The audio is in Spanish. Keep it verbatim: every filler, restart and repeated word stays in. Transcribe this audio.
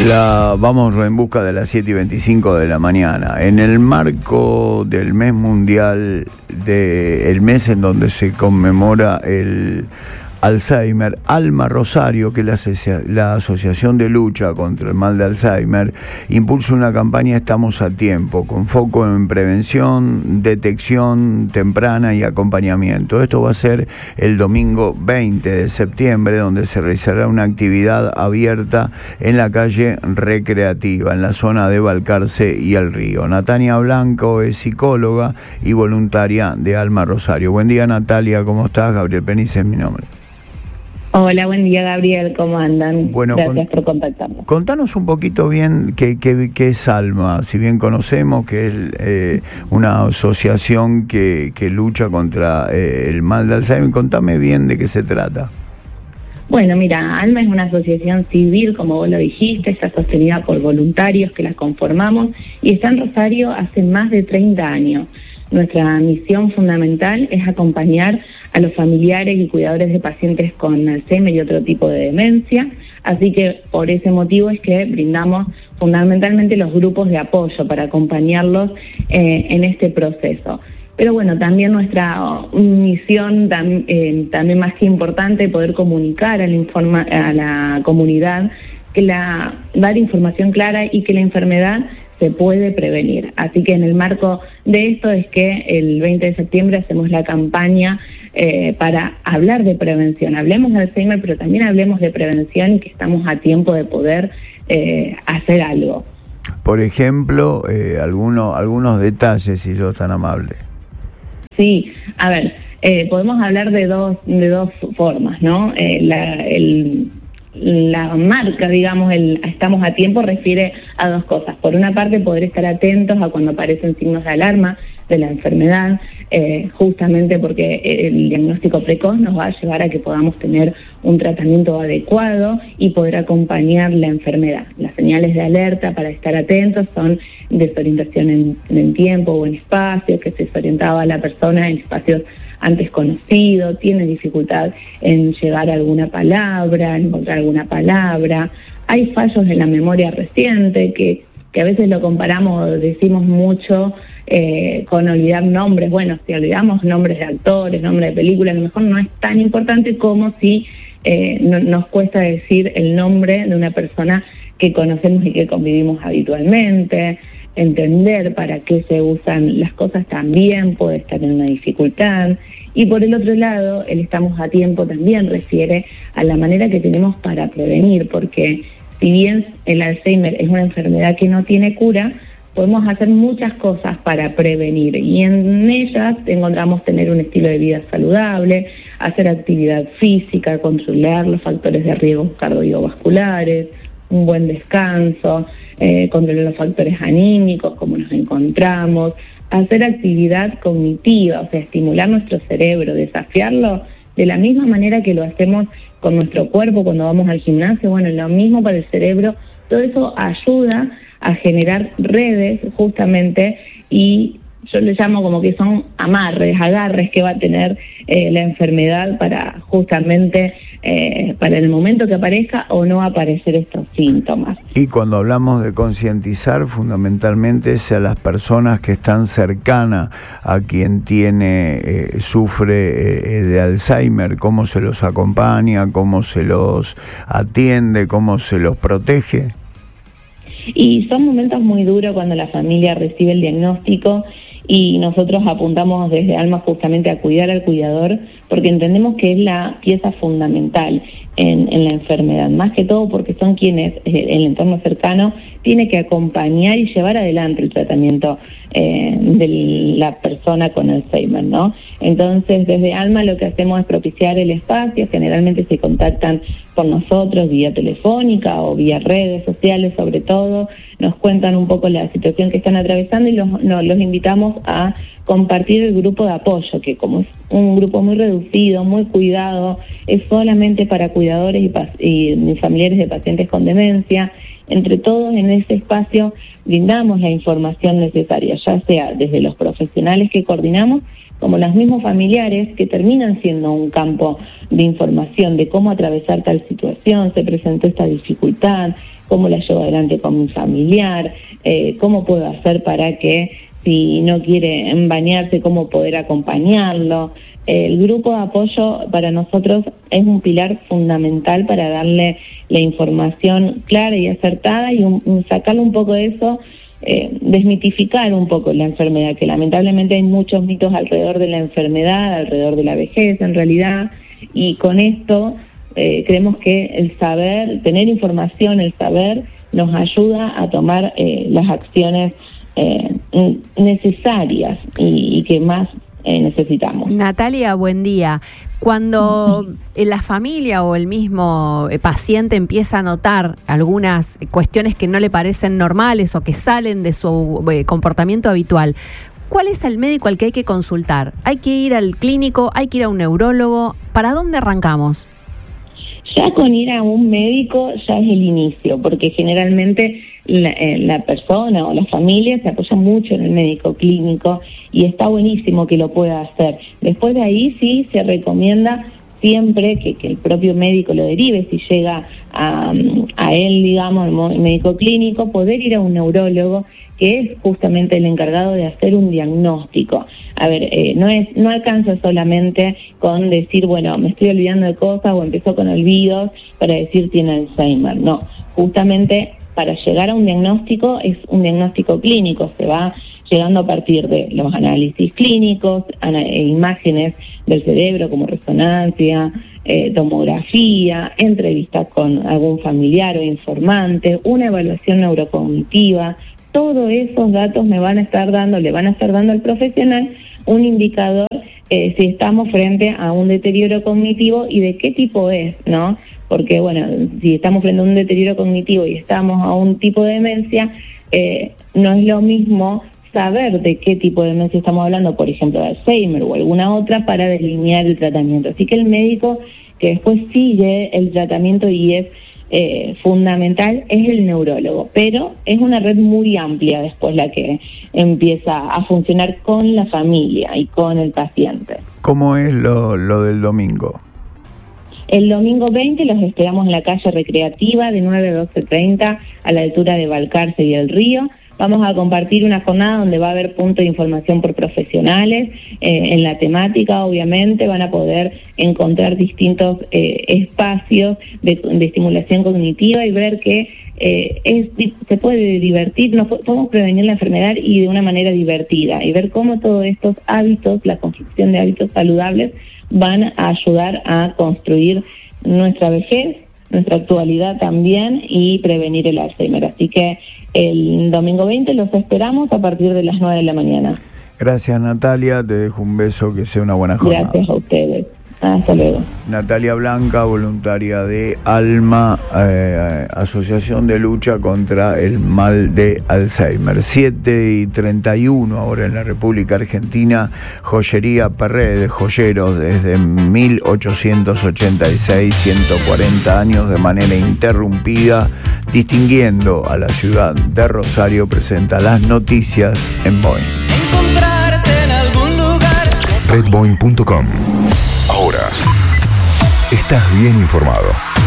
La, vamos en busca de las siete y veinticinco de la mañana. En el marco del mes mundial, de, el mes en donde se conmemora el Alzheimer, Alma Rosario, que es la, asocia, la Asociación de Lucha contra el Mal de Alzheimer, impulsa una campaña Estamos a Tiempo, con foco en prevención, detección temprana y acompañamiento. Esto va a ser el domingo veinte de septiembre, donde se realizará una actividad abierta en la calle Recreativa, en la zona de Balcarce y El Río. Natalia Blanco es psicóloga y voluntaria de Alma Rosario. Buen día, Natalia, ¿cómo estás? Gabriel Penice es mi nombre. Hola, buen día, Gabriel, ¿cómo andan? Bueno, gracias con, por contactarnos. Contanos un poquito bien qué, qué, qué es Alma, si bien conocemos que es eh, una asociación que, que lucha contra eh, el mal de Alzheimer. Contame bien de qué se trata. Bueno, mira, Alma es una asociación civil, como vos lo dijiste, está sostenida por voluntarios que la conformamos y está en Rosario hace más de treinta años. Nuestra misión fundamental es acompañar a los familiares y cuidadores de pacientes con Alzheimer y otro tipo de demencia, así que por ese motivo es que brindamos fundamentalmente los grupos de apoyo para acompañarlos eh, en este proceso. Pero bueno, también nuestra misión, tam, eh, también más que importante, poder comunicar a la, informa a la comunidad, que la, dar información clara y que la enfermedad se puede prevenir. Así que en el marco de esto es que el veinte de septiembre hacemos la campaña eh, para hablar de prevención. Hablemos de Alzheimer, pero también hablemos de prevención y que estamos a tiempo de poder eh, hacer algo. Por ejemplo, eh, alguno, algunos detalles, si sos tan amable. Sí, a ver, eh, podemos hablar de dos, de dos formas, ¿no? Eh, la, el... La marca, digamos, el estamos a tiempo refiere a dos cosas. Por una parte, poder estar atentos a cuando aparecen signos de alarma de la enfermedad, eh, justamente porque el diagnóstico precoz nos va a llevar a que podamos tener un tratamiento adecuado y poder acompañar la enfermedad. Las señales de alerta para estar atentos son desorientación en, en tiempo o en espacio, que se desorientaba a la persona en espacios antes conocido, tiene dificultad en llegar a alguna palabra, en encontrar alguna palabra. Hay fallos en la memoria reciente que, que a veces lo comparamos, decimos mucho eh, con olvidar nombres. Bueno, si olvidamos nombres de actores, nombres de películas, a lo mejor no es tan importante como si eh, no, nos cuesta decir el nombre de una persona que conocemos y que convivimos habitualmente. Entender para qué se usan las cosas también puede estar en una dificultad. Y por el otro lado, el estamos a tiempo también refiere a la manera que tenemos para prevenir, porque si bien el Alzheimer es una enfermedad que no tiene cura, podemos hacer muchas cosas para prevenir, y en ellas encontramos tener un estilo de vida saludable, hacer actividad física, controlar los factores de riesgo cardiovasculares, un buen descanso, eh, controlar los factores anímicos, cómo nos encontramos, hacer actividad cognitiva, o sea, estimular nuestro cerebro, desafiarlo de la misma manera que lo hacemos con nuestro cuerpo cuando vamos al gimnasio. Bueno, lo mismo para el cerebro. Todo eso ayuda a generar redes justamente, y yo le llamo como que son amarres, agarres que va a tener eh, la enfermedad para justamente, eh, para el momento que aparezca o no aparecer estos síntomas. Y cuando hablamos de concientizar, fundamentalmente es a las personas que están cercanas a quien tiene, eh, sufre eh, de Alzheimer, cómo se los acompaña, cómo se los atiende, cómo se los protege. Y son momentos muy duros cuando la familia recibe el diagnóstico, y nosotros apuntamos desde Alma justamente a cuidar al cuidador, porque entendemos que es la pieza fundamental en, en la enfermedad, más que todo porque son quienes, el entorno cercano, tiene que acompañar y llevar adelante el tratamiento eh, de la persona con Alzheimer, ¿no? Entonces, desde Alma lo que hacemos es propiciar el espacio. Generalmente se contactan con nosotros vía telefónica o vía redes sociales, sobre todo, nos cuentan un poco la situación que están atravesando y los, no, los invitamos a compartir el grupo de apoyo, que como es un grupo muy reducido, muy cuidado, es solamente para cuidadores y, y familiares de pacientes con demencia. Entre todos en ese espacio brindamos la información necesaria, ya sea desde los profesionales que coordinamos, como los mismos familiares, que terminan siendo un campo de información de cómo atravesar tal situación, se presentó esta dificultad, cómo la llevo adelante con mi familiar, eh, cómo puedo hacer para que, si no quiere bañarse, cómo poder acompañarlo. El grupo de apoyo para nosotros es un pilar fundamental para darle la información clara y acertada y un, un sacarle un poco de eso, eh, desmitificar un poco la enfermedad, que lamentablemente hay muchos mitos alrededor de la enfermedad, alrededor de la vejez en realidad, y con esto eh, creemos que el saber, tener información, el saber, nos ayuda a tomar eh, las acciones eh, necesarias y, y que más eh, necesitamos. Natalia, buen día. Cuando la familia o el mismo paciente empieza a notar algunas cuestiones que no le parecen normales o que salen de su eh, comportamiento habitual, ¿cuál es el médico al que hay que consultar? ¿Hay que ir al clínico? ¿Hay que ir a un neurólogo? ¿Para dónde arrancamos? Ya con ir a un médico ya es el inicio, porque generalmente la, eh, la persona o la familia se apoya mucho en el médico clínico y está buenísimo que lo pueda hacer. Después de ahí sí se recomienda siempre que, que el propio médico lo derive, si llega a, a él, digamos, el médico clínico, poder ir a un neurólogo, que es justamente el encargado de hacer un diagnóstico. A ver, eh, no es no alcanza solamente con decir, bueno, me estoy olvidando de cosas o empezó con olvidos para decir tiene Alzheimer. No, justamente para llegar a un diagnóstico es un diagnóstico clínico, se va llegando a partir de los análisis clínicos, ana- imágenes del cerebro como resonancia, eh, tomografía, entrevistas con algún familiar o informante, una evaluación neurocognitiva. Todos esos datos me van a estar dando, le van a estar dando al profesional un indicador eh, si estamos frente a un deterioro cognitivo y de qué tipo es, ¿no? Porque, bueno, si estamos frente a un deterioro cognitivo y estamos a un tipo de demencia, eh, no es lo mismo saber de qué tipo de demencia estamos hablando, por ejemplo, de Alzheimer o alguna otra, para delinear el tratamiento. Así que el médico que después sigue el tratamiento y es eh, fundamental es el neurólogo, pero es una red muy amplia después la que empieza a funcionar con la familia y con el paciente. ¿Cómo es lo, lo del domingo? El domingo veinte los esperamos en la calle Recreativa de nueve a doce treinta a la altura de Balcarce y El Río. Vamos a compartir una jornada donde va a haber punto de información por profesionales. Eh, en la temática, obviamente, van a poder encontrar distintos eh, espacios de, de estimulación cognitiva y ver que eh, es, se puede divertir, nos podemos prevenir la enfermedad y de una manera divertida, y ver cómo todos estos hábitos, la construcción de hábitos saludables, van a ayudar a construir nuestra vejez, nuestra actualidad también, y prevenir el Alzheimer. Así que el domingo veinte los esperamos a partir de las nueve de la mañana. Gracias, Natalia, te dejo un beso, que sea una buena jornada. Gracias a ustedes. Hasta luego. Natalia Blanca, voluntaria de ALMA, eh, Asociación de Lucha contra el Mal de Alzheimer. siete y treinta y uno ahora en la República Argentina. Joyería Perret, joyeros desde mil ochocientos ochenta y seis, ciento cuarenta años de manera interrumpida, distinguiendo a la ciudad de Rosario, presenta las noticias en Boing. Encontrarte en algún lugar. red boing punto com. Ahora estás bien informado.